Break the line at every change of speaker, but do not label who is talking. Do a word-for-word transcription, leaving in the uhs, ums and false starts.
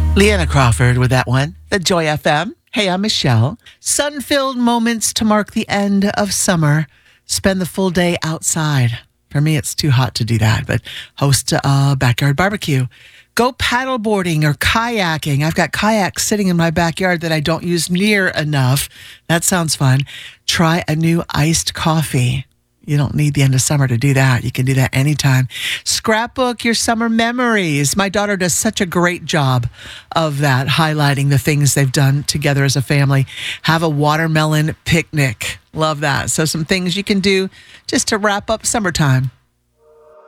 Leanna Crawford with that one, the Joy F M. Hey, I'm Michelle. Sun-filled moments to mark the end of summer. Spend the full day outside. For me, it's too hot to do that, but host a backyard barbecue. Go paddleboarding or kayaking. I've got kayaks sitting in my backyard that I don't use near enough. That sounds fun. Try a new iced coffee. You don't need the end of summer to do that. You can do that anytime. Scrapbook your summer memories. My daughter does such a great job of that, highlighting the things they've done together as a family. Have a watermelon picnic. Love that. So some things you can do just to wrap up summertime.